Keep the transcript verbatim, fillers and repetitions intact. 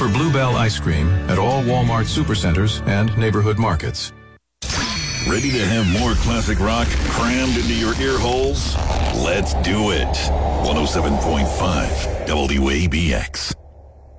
for Bluebell ice cream at all Walmart supercenters and neighborhood markets. Ready to have more classic rock crammed into your ear holes? Let's do it. one oh seven point five W A B X.